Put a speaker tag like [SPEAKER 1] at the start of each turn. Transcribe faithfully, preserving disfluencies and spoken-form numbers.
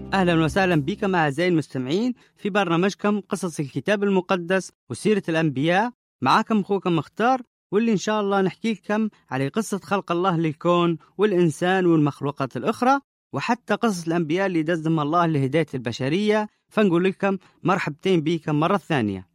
[SPEAKER 1] أهلا وسهلا بكم أعزائي المستمعين في برنامجكم قصص الكتاب المقدس وسيرة الأنبياء. معكم أخوكم مختار، واللي إن شاء الله نحكي لكم على قصة خلق الله للكون والإنسان والمخلوقات الأخرى، وحتى قصص الأنبياء اللي دزهم الله لهداية البشرية. فنقول لكم مرحبتين بكم مرة ثانية.